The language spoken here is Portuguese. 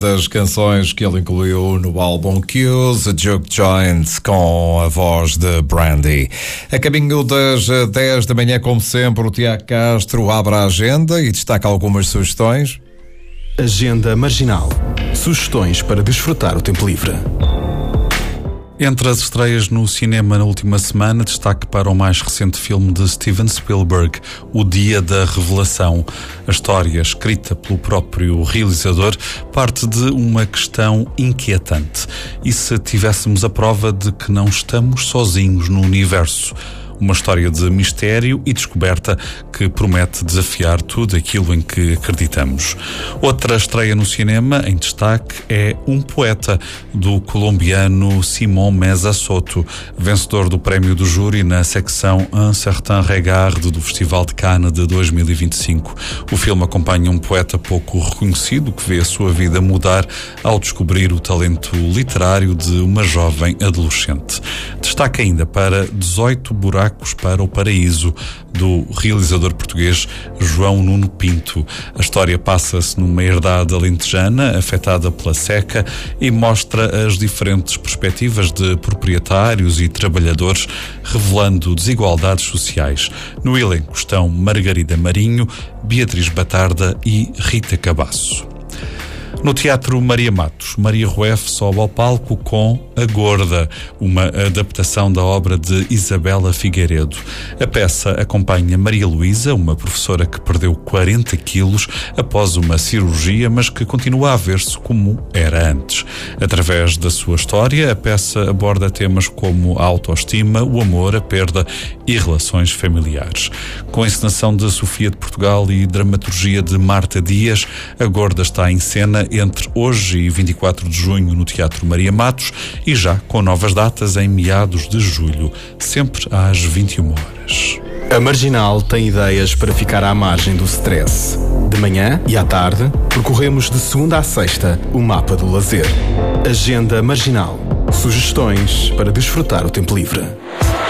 Das canções que ele incluiu no álbum Cues, a Juke Joint, com a voz de Brandy. A caminho das 10 da manhã, como sempre, o Tiago Castro abre a agenda e destaca algumas sugestões. Agenda Marginal. Sugestões para desfrutar o tempo livre. Entre as estreias no cinema na última semana, destaque para o mais recente filme de Steven Spielberg, O Dia da Revelação. A história, escrita pelo próprio realizador, parte de uma questão inquietante. E se tivéssemos a prova de que não estamos sozinhos no universo? Uma história de mistério e descoberta que promete desafiar tudo aquilo em que acreditamos. Outra estreia no cinema, em destaque, é Um Poeta, do colombiano Simón Meza Soto, vencedor do prémio do júri na secção Un Certain Regard do Festival de Cannes de 2025. O filme acompanha um poeta pouco reconhecido que vê a sua vida mudar ao descobrir o talento literário de uma jovem adolescente. Destaque ainda para 18 buracos para o Paraíso, do realizador português João Nuno Pinto. A história passa-se numa herdade alentejana afetada pela seca e mostra as diferentes perspectivas de proprietários e trabalhadores, revelando desigualdades sociais. No elenco estão Margarida Marinho, Beatriz Batarda e Rita Cabasso. No Teatro Maria Matos, Maria Rueff sobe ao palco com A Gorda, uma adaptação da obra de Isabela Figueiredo. A peça acompanha Maria Luísa, uma professora que perdeu 40 quilos após uma cirurgia, mas que continua a ver-se como era antes. Através da sua história, a peça aborda temas como a autoestima, o amor, a perda e relações familiares. Com a encenação de Sofia de Portugal e dramaturgia de Marta Dias, A Gorda está em cena entre hoje e 24 de junho no Teatro Maria Matos e já com novas datas em meados de julho, sempre às 21 horas. A Marginal tem ideias para ficar à margem do stress. De manhã e à tarde, percorremos de segunda à sexta o mapa do lazer. Agenda Marginal. Sugestões para desfrutar o tempo livre.